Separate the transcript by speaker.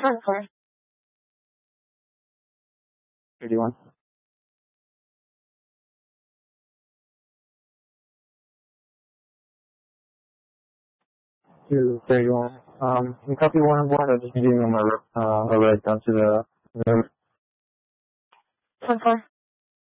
Speaker 1: 10-4.
Speaker 2: 31. 231. You copy 1-1, or just giving them a write down to the
Speaker 1: 10-4.